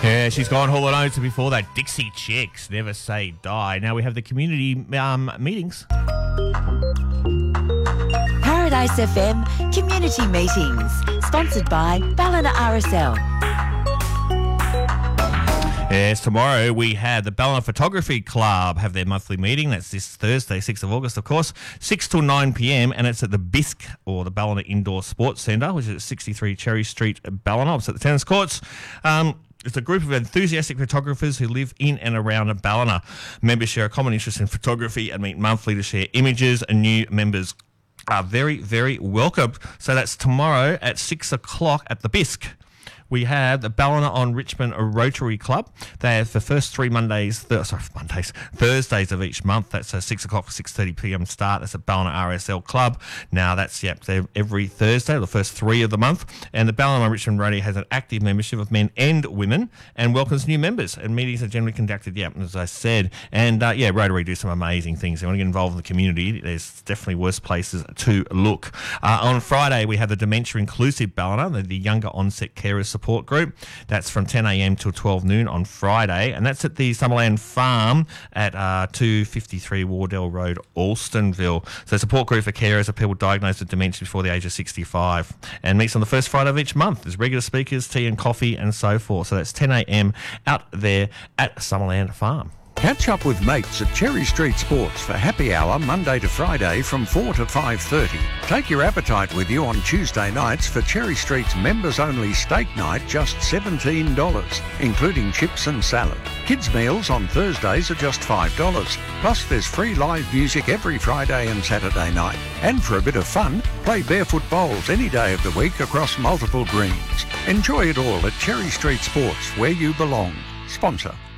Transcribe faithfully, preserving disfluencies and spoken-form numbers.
Yeah, she's gone Hall and Oates, and before that, Dixie Chicks, Never Say Die. Now we have the community um, meetings. Paradise F M Community Meetings, sponsored by Ballina R S L. Yes, tomorrow we have the Ballina Photography Club have their monthly meeting. That's this Thursday, sixth of August, of course, six till nine p.m, and it's at the Bisque, or the Ballina Indoor Sports Centre, which is at sixty-three Cherry Street, Ballina. It's at the tennis courts. Um, It's a group of enthusiastic photographers who live in and around Ballina. Members share a common interest in photography and meet monthly to share images, and new members are very, very welcome. So that's tomorrow at six o'clock at the Bisque. We have the Ballina on Richmond Rotary Club. They have the first three Mondays, th- sorry, Mondays, Thursdays of each month. That's a six o'clock, six thirty p.m. start. That's at Ballina R S L Club. Now, that's, yep, they're every Thursday, the first three of the month. And the Ballina on Richmond Rotary has an active membership of men and women and welcomes new members. And meetings are generally conducted, yep, as I said. And, uh, yeah, Rotary do some amazing things. They want to get involved in the community. There's definitely worse places to look. Uh, on Friday, we have the Dementia Inclusive Ballina, the, the Younger Onset Carers Support Group. That's from ten a.m. till twelve noon on Friday, and that's at the Summerland Farm at uh, two fifty-three Wardell Road, Alstonville. So, support group for carers of people diagnosed with dementia before the age of sixty-five, and meets on the first Friday of each month. There's regular speakers, tea and coffee, and so forth. So that's ten a.m. out there at Summerland Farm. Catch up with mates at Cherry Street Sports for happy hour Monday to Friday from four to five thirty. Take your appetite with you on Tuesday nights for Cherry Street's members-only steak night, just seventeen dollars, including chips and salad. Kids' meals on Thursdays are just five dollars. Plus, there's free live music every Friday and Saturday night. And for a bit of fun, play barefoot bowls any day of the week across multiple greens. Enjoy it all at Cherry Street Sports, where you belong. Sponsor